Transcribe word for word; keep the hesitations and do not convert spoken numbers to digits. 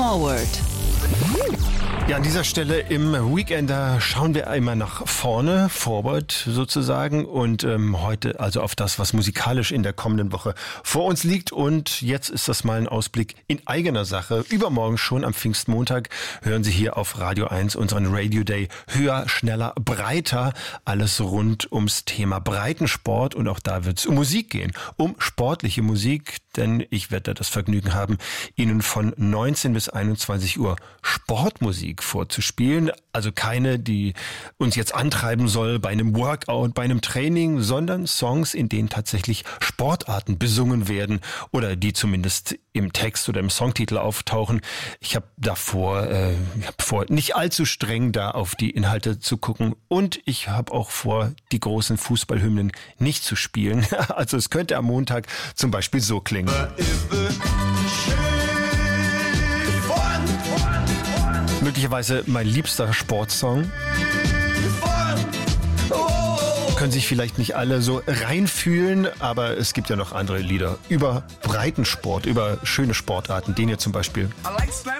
Forward. Ja, an dieser Stelle im Weekender schauen wir einmal nach vorne, forward sozusagen, und ähm, heute also auf das, was musikalisch in der kommenden Woche vor uns liegt. Und jetzt ist das mal ein Ausblick in eigener Sache. Übermorgen schon am Pfingstmontag hören Sie hier auf Radio eins unseren Radio Day Höher, Schneller, Breiter. Alles rund ums Thema Breitensport, und auch da wird es um Musik gehen, um sportliche Musik, denn ich werde das Vergnügen haben, Ihnen von neunzehn bis einundzwanzig Uhr Sportmusik vorzuspielen. Also keine, die uns jetzt antreiben soll bei einem Workout, bei einem Training, sondern Songs, in denen tatsächlich Sportarten besungen werden oder die zumindest im Text oder im Songtitel auftauchen. Ich habe davor, äh, ich habe vor, nicht allzu streng da auf die Inhalte zu gucken, und ich habe auch vor, die großen Fußballhymnen nicht zu spielen. Also es könnte am Montag zum Beispiel so klingen. Möglicherweise mein liebster Sportsong. Können sich vielleicht nicht alle so reinfühlen, aber es gibt ja noch andere Lieder über Breitensport, über schöne Sportarten, den hier zum Beispiel. I like slam